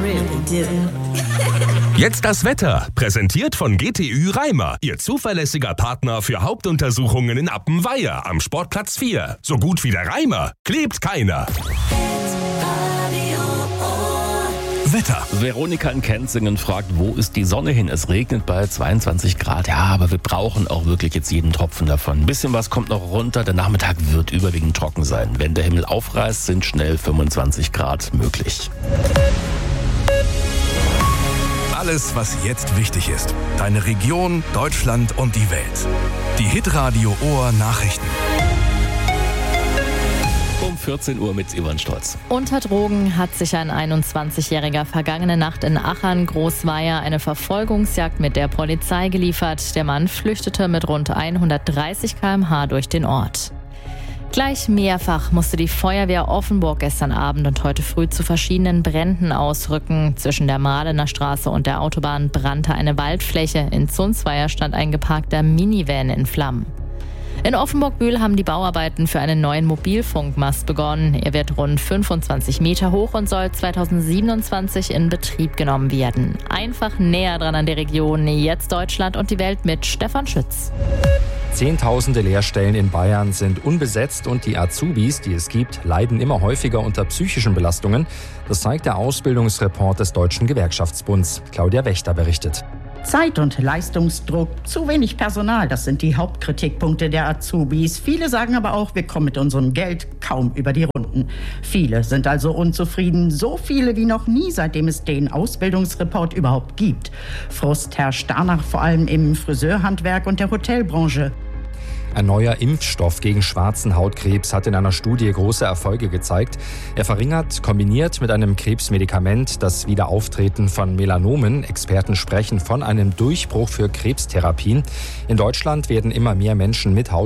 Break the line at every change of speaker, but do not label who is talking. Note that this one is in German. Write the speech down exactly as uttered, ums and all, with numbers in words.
really do.
Jetzt das Wetter, präsentiert von G T Ü Reimer, Ihr zuverlässiger Partner für Hauptuntersuchungen in Appenweier am Sportplatz vier. So gut wie der Reimer klebt keiner. Wetter.
Veronika in Kenzingen fragt, wo ist die Sonne hin? Es regnet bei zweiundzwanzig Grad. Ja, aber wir brauchen auch wirklich jetzt jeden Tropfen davon. Ein bisschen was kommt noch runter. Der Nachmittag wird überwiegend trocken sein. Wenn der Himmel aufreißt, sind schnell fünfundzwanzig Grad möglich.
Alles, was jetzt wichtig ist. Deine Region, Deutschland und die Welt. Die Hitradio Ohr Nachrichten.
Um vierzehn Uhr mit Ivan Stolz.
Unter Drogen hat sich ein einundzwanzigjähriger vergangene Nacht in Achern, Großweier, eine Verfolgungsjagd mit der Polizei geliefert. Der Mann flüchtete mit rund hundertdreißig Kilometer pro Stunde durch den Ort. Gleich mehrfach musste die Feuerwehr Offenburg gestern Abend und heute früh zu verschiedenen Bränden ausrücken. Zwischen der Mahlener Straße und der Autobahn brannte eine Waldfläche. In Zunzweier stand ein geparkter Minivan in Flammen. In Offenburg-Bühl haben die Bauarbeiten für einen neuen Mobilfunkmast begonnen. Er wird rund fünfundzwanzig Meter hoch und soll zweitausendsiebenundzwanzig in Betrieb genommen werden. Einfach näher dran an der Region. Jetzt Deutschland und die Welt mit Stefan Schütz.
Zehntausende Lehrstellen in Bayern sind unbesetzt und die Azubis, die es gibt, leiden immer häufiger unter psychischen Belastungen. Das zeigt der Ausbildungsreport des Deutschen Gewerkschaftsbunds. Claudia Wächter berichtet.
Zeit- und Leistungsdruck, zu wenig Personal, das sind die Hauptkritikpunkte der Azubis. Viele sagen aber auch, wir kommen mit unserem Geld kaum über die Runden. Viele sind also unzufrieden, so viele wie noch nie, seitdem es den Ausbildungsreport überhaupt gibt. Frust herrscht danach vor allem im Friseurhandwerk und der Hotelbranche.
Ein neuer Impfstoff gegen schwarzen Hautkrebs hat in einer Studie große Erfolge gezeigt. Er verringert, kombiniert mit einem Krebsmedikament, das Wiederauftreten von Melanomen. Experten sprechen von einem Durchbruch für Krebstherapien. In Deutschland werden immer mehr Menschen mit Haut